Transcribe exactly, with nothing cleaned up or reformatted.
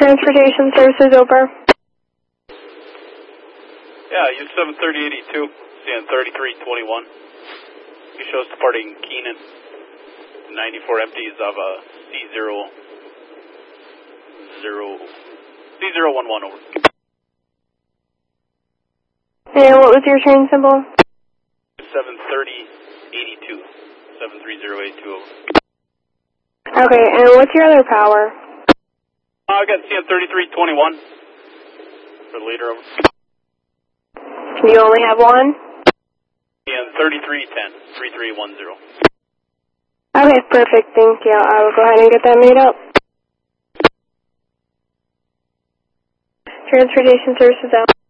Transportation Services, over. Yeah, U seven thirty eighty-two, C N thirty-three twenty-one. You show us departing Keenan, ninety-four empties of a C zero, zero, C zero one one, over. And what was your train symbol? seven thirty eighty-two, seven three zero eight two, over. Okay, and what's your other power? Uh, I got C N thirty-three twenty-one for the leader, over. You only have one? C N thirty-three ten, three three one zero. Okay, perfect, thank you. I will go ahead and get that made up. Transportation Services out.